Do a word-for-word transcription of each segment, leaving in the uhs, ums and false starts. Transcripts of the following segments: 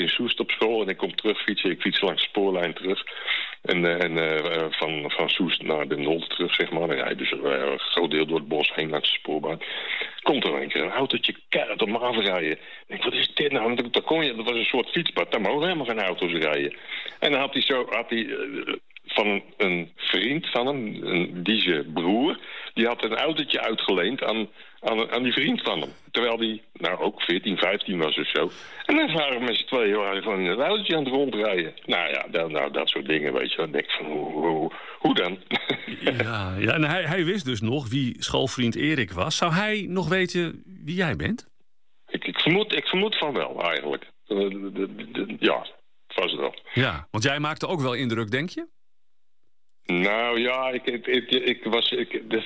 in Soest op school en ik kom terug fietsen. Ik fiets langs de spoorlijn terug. En, uh, en uh, van, van Soest naar Den Dolder terug, zeg maar. Dan rijd dus uh, een groot deel door het bos heen langs de spoorbaan. Komt er een keer een autootje keihard op me afrijden. Ik denk, wat is dit nou? Dat, kon je, dat was een soort fietspad. Daar mogen helemaal geen auto's rijden. En dan had hij zo... Had hij, uh, van een vriend van hem, een, die zijn broer... die had een autootje uitgeleend aan, aan, aan die vriend van hem. Terwijl die, nou ook veertien, vijftien was of zo. En dan waren we met z'n tweeën waren van een autootje aan het rondrijden. Nou ja, dat, nou, dat soort dingen, weet je. Dan denk ik van, hoe, hoe, hoe dan? Ja, ja, en hij, hij wist dus nog wie schoolvriend Erik was. Zou hij nog weten wie jij bent? Ik, ik, vermoed, ik vermoed van wel, eigenlijk. De, de, de, de, ja, vast wel. Ja, want jij maakte ook wel indruk, denk je? Nou ja, ik, ik, ik, ik was... Ik, dit,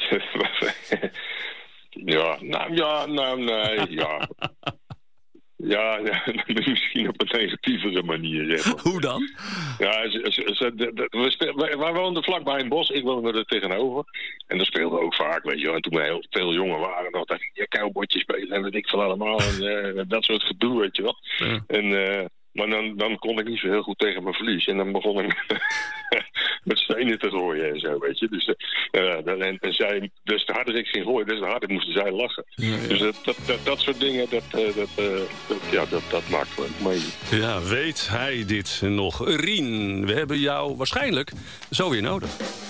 ja, nou ja, nou nee, ja. Ja, ja, misschien op een negatievere manier. Zeg maar. Hoe dan? Ja, ze, ze, ze, de, de, we speel, wij, wij woonden vlakbij een bos, ik woonde er tegenover. En dat speelde ook vaak, weet je wel. En toen we heel veel jongen waren, nog dat ik ja, cowboytjes spelen en weet ik veel allemaal. En uh, dat soort gedoe, weet je wel. Ja. En... Uh, Maar dan, dan kon ik niet zo heel goed tegen mijn verlies. En dan begon ik met stenen te gooien en zo, weet je. Dus, uh, en, en zij, dus de harder ik ging gooien, dus de harder moesten zij lachen. Ja, ja. Dus dat, dat, dat, dat soort dingen, dat, uh, dat, uh, dat, ja, dat, dat maakt wel mee. Ja, weet hij dit nog? Rien, we hebben jou waarschijnlijk zo weer nodig.